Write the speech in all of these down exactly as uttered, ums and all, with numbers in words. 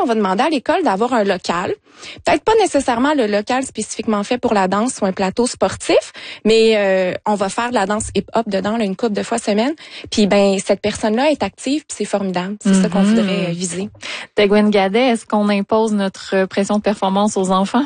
qu'on va demander à l'école d'avoir un local. Peut-être pas nécessairement le local spécifiquement fait pour la danse ou un plateau sportif, mais euh, on va faire de la danse hip-hop dedans là, une couple de fois semaine. Puis ben cette personne-là est active, puis c'est formidable. C'est mm-hmm. ça qu'on voudrait euh, viser. Tegwen Gadet, est-ce qu'on impose notre pression de performance aux enfants?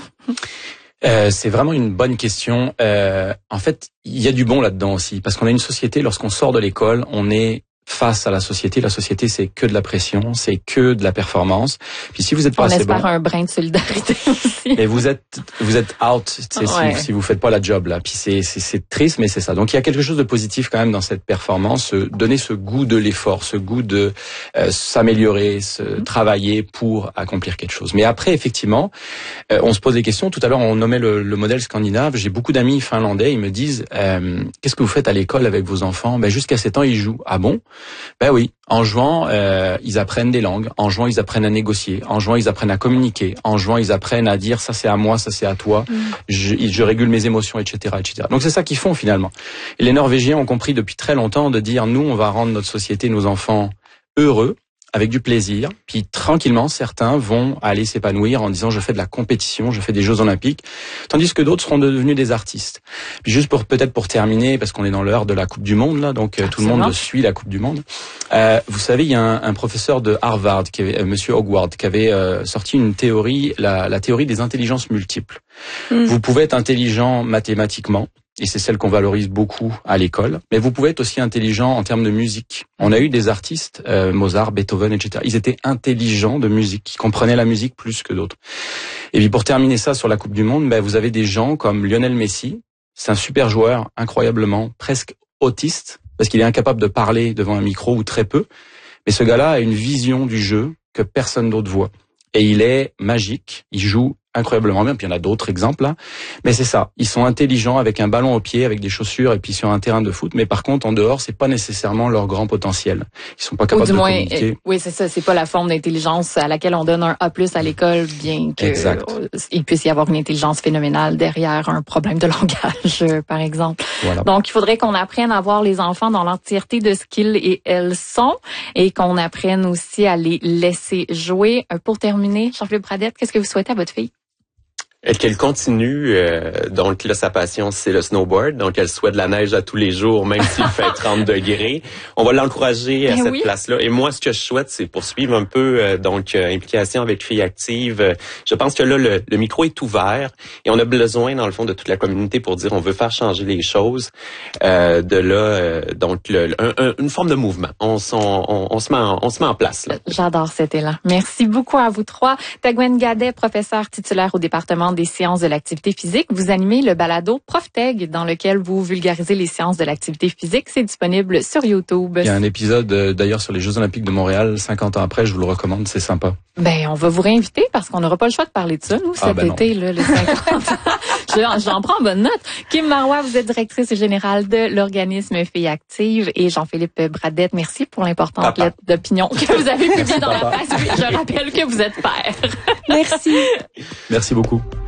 Euh, c'est vraiment une bonne question. Euh, en fait, il y a du bon là-dedans aussi, parce qu'on a une société, lorsqu'on sort de l'école, on est face à la société. La société, c'est que de la pression, c'est que de la performance. Puis si vous êtes pas on assez espère bon, un brin de solidarité aussi. Mais vous êtes vous êtes out, c'est ouais. si, si vous faites pas la job là. Puis c'est c'est c'est triste, mais c'est ça. Donc il y a quelque chose de positif quand même dans cette performance, euh, donner ce goût de l'effort, ce goût de euh, s'améliorer, se mmh. travailler pour accomplir quelque chose. Mais après effectivement, euh, on se pose des questions. Tout à l'heure on nommait le, le modèle scandinave. J'ai beaucoup d'amis finlandais, ils me disent euh, qu'est-ce que vous faites à l'école avec vos enfants? Ben jusqu'à sept ans ils jouent. Ah bon? Ben oui, en jouant, euh, ils apprennent des langues. En jouant, ils apprennent à négocier. En jouant, ils apprennent à communiquer. En jouant, ils apprennent à dire ça c'est à moi, ça c'est à toi. Mm. Je, je régule mes émotions, et cetera, et cetera. Donc c'est ça qu'ils font finalement. Et les Norvégiens ont compris depuis très longtemps de dire nous, on va rendre notre société, nos enfants heureux, avec du plaisir. Puis tranquillement, certains vont aller s'épanouir en disant je fais de la compétition, je fais des Jeux Olympiques, tandis que d'autres seront devenus des artistes. Puis juste pour peut-être pour terminer, parce qu'on est dans l'heure de la Coupe du Monde là, donc ah, tout le monde bon. suit la Coupe du Monde. Euh, vous savez, il y a un, un professeur de Harvard, qui avait, euh, Monsieur Hogwarts, qui avait euh, sorti une théorie, la, la théorie des intelligences multiples. Mm. Vous pouvez être intelligent mathématiquement. Et c'est celle qu'on valorise beaucoup à l'école. Mais vous pouvez être aussi intelligent en termes de musique. On a eu des artistes, euh, Mozart, Beethoven, et cetera. Ils étaient intelligents de musique, ils comprenaient la musique plus que d'autres. Et puis pour terminer ça sur la Coupe du Monde, ben vous avez des gens comme Lionel Messi. C'est un super joueur, incroyablement, presque autiste, parce qu'il est incapable de parler devant un micro ou très peu. Mais ce gars-là a une vision du jeu que personne d'autre voit. Et il est magique, il joue incroyablement bien, puis il y en a d'autres exemples là, mais c'est ça, ils sont intelligents avec un ballon au pied, avec des chaussures et puis sur un terrain de foot, mais par contre en dehors c'est pas nécessairement leur grand potentiel, ils sont pas capables Ou du de moins, communiquer. Euh, oui c'est ça, c'est pas la forme d'intelligence à laquelle on donne un A plus à l'école, bien que exact. euh, il puisse y avoir une intelligence phénoménale derrière un problème de langage euh, par exemple. Voilà. Donc il faudrait qu'on apprenne à voir les enfants dans l'entièreté de ce qu'ils et elles sont et qu'on apprenne aussi à les laisser jouer. Euh, pour terminer, Jean-Philippe Bradette, qu'est-ce que vous souhaitez à votre fille? Qu'elle continue, euh, donc là, sa passion, c'est le snowboard. Donc, elle souhaite de la neige à tous les jours, même s'il fait trente degrés. On va l'encourager à ben cette oui. place-là. Et moi, ce que je souhaite, c'est poursuivre un peu, euh, donc, euh, implication avec Filles Actives. Je pense que là, le, le micro est ouvert et on a besoin, dans le fond, de toute la communauté pour dire on veut faire changer les choses. Euh, de là, euh, donc, le, un, un, une forme de mouvement. On, on, on, se met en, on se met en place, là. J'adore cet élan. Merci beaucoup à vous trois. Tegwen Gadet, professeur titulaire au département des sciences de l'activité physique. Vous animez le balado ProfTeg dans lequel vous vulgarisez les sciences de l'activité physique. C'est disponible sur YouTube. Il y a un épisode euh, d'ailleurs sur les Jeux Olympiques de Montréal, cinquante ans après, je vous le recommande, c'est sympa. Ben, on va vous réinviter parce qu'on n'aura pas le choix de parler de ça, nous, cet ah, ben été, là, les cinquante ans. J'en, j'en prends bonne note. Kim Marois, vous êtes directrice générale de l'organisme Filles Actives et Jean-Philippe Bradette, merci pour l'importante Papa. lettre d'opinion que vous avez publiée Merci, dans papa. la presse. Oui, je rappelle que vous êtes père. Merci. Merci beaucoup.